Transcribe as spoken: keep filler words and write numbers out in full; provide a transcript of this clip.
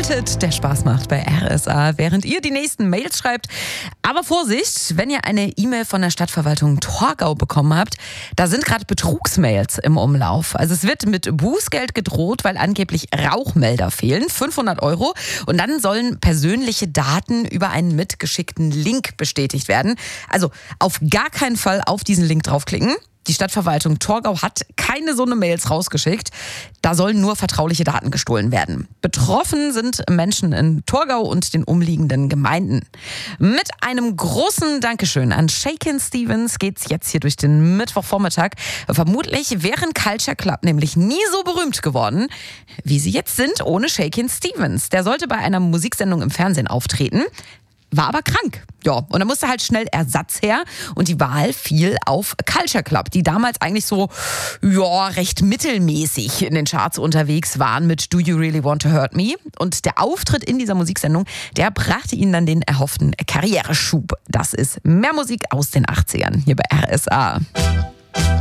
solltet, der Spaß macht bei R S A, während ihr die nächsten Mails schreibt. Aber Vorsicht, wenn ihr eine E-Mail von der Stadtverwaltung Torgau bekommen habt, da sind gerade Betrugsmails im Umlauf. Also es wird mit Bußgeld gedroht, weil angeblich Rauchmelder fehlen, fünfhundert Euro. Und dann sollen persönliche Daten über einen mitgeschickten Link bestätigt werden. Also auf gar keinen Fall auf diesen Link draufklicken. Die Stadtverwaltung Torgau hat keine so eine Mails rausgeschickt. Da sollen nur vertrauliche Daten gestohlen werden. Betroffen sind Menschen in Torgau und den umliegenden Gemeinden. Mit einem großen Dankeschön an Shakin' Stevens geht's jetzt hier durch den Mittwochvormittag. Vermutlich wären Culture Club nämlich nie so berühmt geworden, wie sie jetzt sind, ohne Shakin' Stevens. Der sollte bei einer Musiksendung im Fernsehen auftreten, war aber krank. Ja, und da musste halt schnell Ersatz her und die Wahl fiel auf Culture Club, die damals eigentlich so, ja, recht mittelmäßig in den Charts unterwegs waren mit Do You Really Want to Hurt Me? Und der Auftritt in dieser Musiksendung, der brachte ihnen dann den erhofften Karriereschub. Das ist mehr Musik aus den achtzigern hier bei R S A.